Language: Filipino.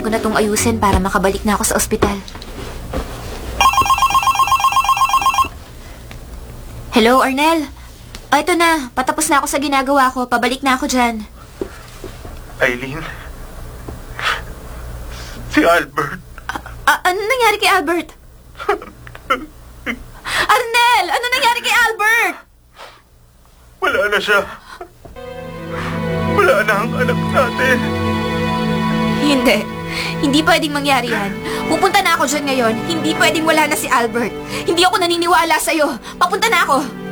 ko na tong ayusin para makabalik na ako sa ospital. Hello, Arnel? Ito na. Patapos na ako sa ginagawa ko. Pabalik na ako dyan. Eileen? Si Albert? Ano nangyari kay Albert? Arnel! Ano nangyari kay Albert? Wala na siya. Wala na ang anak natin. Hindi. Hindi pwedeng mangyari yan. Pupunta na ako dyan ngayon. Hindi pwedeng wala na si Albert. Hindi ako naniniwala sa'yo. Papunta na ako.